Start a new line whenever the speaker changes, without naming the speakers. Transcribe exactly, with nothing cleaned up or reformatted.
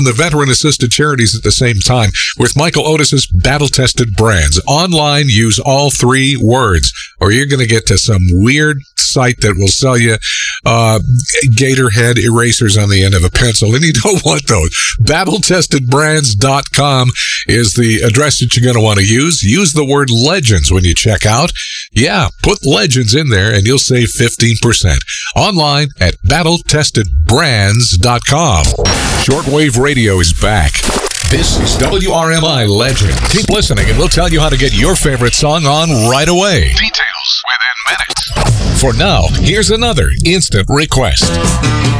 the veteran-assisted charities at the same time with Michael Otis's battle-tested brands. Online, use all three words, or you're going to get to some weird site that will sell you uh, gator head erasers on the end of a pencil, and you don't want those. battle tested brands dot com is the address that you're going to want to use. Use the word Legends when you check out. Yeah, put Legends in there, and you'll save fifteen percent. Online at battle tested brands dot com. Shortwave radio is back. This is W R M I Legend. Keep listening and we'll tell you how to get your favorite song on right away. Details within minutes. For now, here's another instant request.